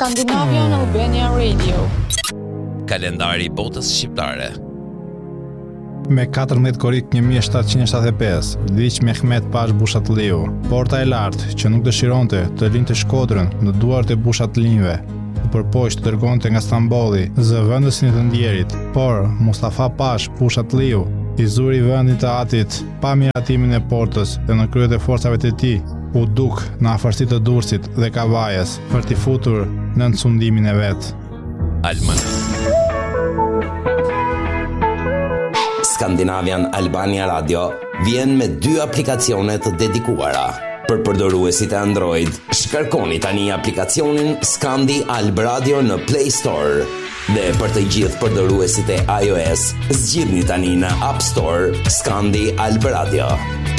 Scandinavian Albania Radio. Kalendari i botës shqiptare. Me 14 korrik 1775, vdiq Mehmet Pash Bushatliu, porta e lartë që nuk dëshironte të linte shkodrën në duart e Bushatlinjve, u përpoq të dërgonte nga Stambolli zëvendësin e të ndjerit, por Mustafa Pash Bushatliu i zuri vendin të atit pa miratimin e portës dhe në kryet e forcave të tij u duk në afërsitë të Durrësit dhe Kavajës për t'i futur në sundimin e vet. Scandinavian Albania Radio vjen me 2 aplikacione të dedikuara. Për përdoruesit e Android, shkarkoni tani aplikacionin Scandi Alb Radio në Play Store. Dhe për të gjithë përdoruesit e iOS, zgjidhni tani në App Store Scandi Alb Radio.